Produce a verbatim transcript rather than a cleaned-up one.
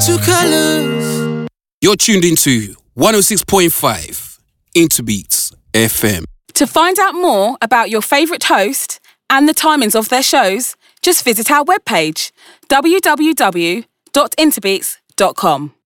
true colours. You're tuned into one oh six point five Interbeats F M. To find out more about your favourite host and the timings of their shows, just visit our webpage, w w w dot interbeats dot com.